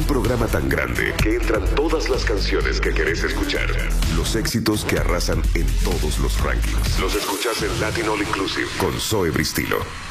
programa tan grande que entran todas las canciones que querés escuchar. Los éxitos que arrasan en todos los rankings. Los escuchás en Latin All Inclusive con Zoe Bristilo.